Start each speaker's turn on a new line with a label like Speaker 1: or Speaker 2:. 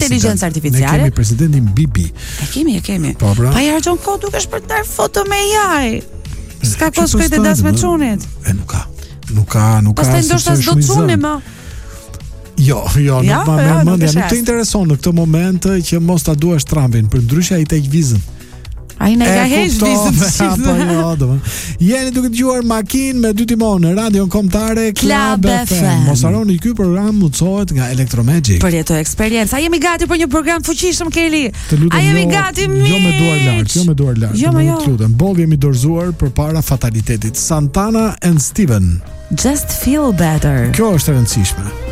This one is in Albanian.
Speaker 1: inteligjencë artificiale.
Speaker 2: Ne kemi presidentin Bibi.
Speaker 1: E kemi.
Speaker 2: Po, pra.
Speaker 1: Pa i harxhon kohë dukesh për të darë foto me AI. S'ka kohë shkoj të das me çunit.
Speaker 2: Nuk ka.
Speaker 1: Pastaj ndoshta s'do çuni më.
Speaker 2: Jo, nuk ma merr mendja, nuk të
Speaker 1: është.
Speaker 2: intereson në këtë moment që mos ta duash Trumpin, për ndryshe ai tek vizën.
Speaker 1: Ai na ka heq vizën.
Speaker 2: Po jo, domethënë. Jeni duke dëgjuar Makinë me 2 timon në radion kombëtare Club FM. Mos harroni, ky program mundsohet nga Electromagic.
Speaker 1: Përjetoj eksperiencë. A jemi gati për një program fuqishëm, Keli?
Speaker 2: Të lutem,
Speaker 1: A jemi gati?
Speaker 2: Jo me duar lart, jo me duar lart.
Speaker 1: Jo.
Speaker 2: Të lutem, boll jemi dorzuar përpara fatalitetit. Santana and Steven.
Speaker 1: Just feel better.
Speaker 2: Kjo është e rëndësishme.